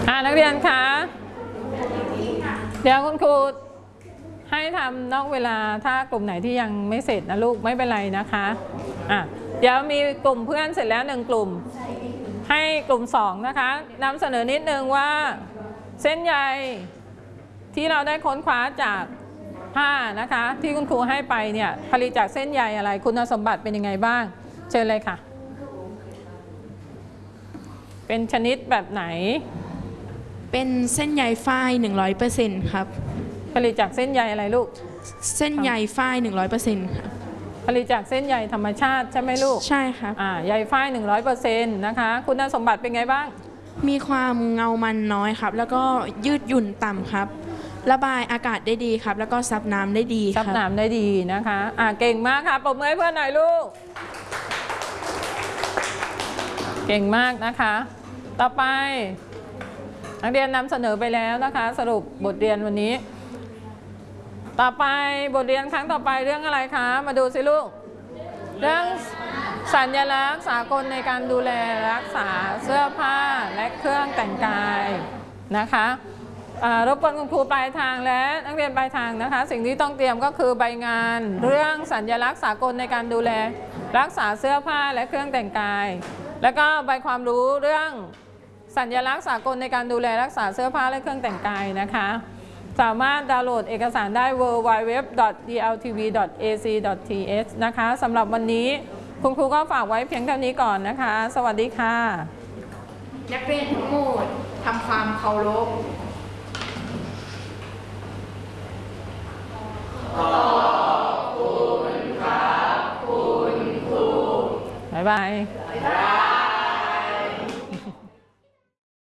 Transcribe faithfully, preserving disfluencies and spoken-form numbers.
ค่ะนักเรียนคะเดี๋ยวคุณครูให้ทำนอกเวลาถ้ากลุ่มไหนที่ยังไม่เสร็จนะลูกไม่เป็นไรนะคะอ่ะเดี๋ยวมีกลุ่มเพื่อนเสร็จแล้วหนึ่งกลุ่มให้กลุ่มสองนะคะนำเสนอนิดนึงว่าเส้นใยที่เราได้ค้นคว้าจากผ้านะคะที่คุณครูให้ไปเนี่ยผลิตจากเส้นใยอะไรคุณสมบัติเป็นยังไงบ้างเชิญเลยค่ะเป็นชนิดแบบไหนเป็นเส้นใยฝ้าย หนึ่งร้อยเปอร์เซ็นต์ ครับผลิตจากเส้นใยอะไรลูกเส้นใยฝ้าย หนึ่งร้อยเปอร์เซ็นต์ ครับผลิตจากเส้นใยธรรมชาติใช่ไหมลูกใช่ครับอ่าใยฝ้าย หนึ่งร้อยเปอร์เซ็นต์ นะคะคุณสมบัติเป็นไงบ้างมีความเงามันน้อยครับแล้วก็ยืดหยุ่นต่ำครับระบายอากาศได้ดีครับแล้วก็ซับน้ำได้ดีซับน้ำได้ดีนะคะอ่าเก่งมากค่ะปรบมือให้เพื่อนหน่อยลูกเก่งมากนะคะต่อไปนักเรียนนำเสนอไปแล้วนะคะสรุปบทเรียนวันนี้ต่อไปบทเรียนครั้งต่อไปเรื่องอะไรคะมาดูสิลูกเรื่องสัญลักษณ์สากลในการดูแลรักษาเสื้อผ้าและเครื่องแต่งกายนะคะรบกวนคุณครูปลายทางและนักเรียนปลายทางนะคะสิ่งที่ต้องเตรียมก็คือใบงานเรื่องสัญลักษณ์สากลในการดูแลรักษาเสื้อผ้าและเครื่องแต่งกายแล้วก็ใบความรู้เรื่องสัญลักษณ์สากลในการดูแลรักษาเสื้อผ้าและเครื่องแต่งกายนะคะสามารถดาวน์โหลดเอกสารได้ ดับเบิลยู ดับเบิลยู ดับเบิลยู ดอท ดี แอล ที วี ดอท เอ ซี ดอท ที เอช นะคะสำหรับวันนี้คุณครูก็ฝากไว้เพียงเท่านี้ก่อนนะคะสวัสดีค่ะนักเรียนทั้งหมดทำความเคารพขอบคุณครับคุณครูบ๊ายบาย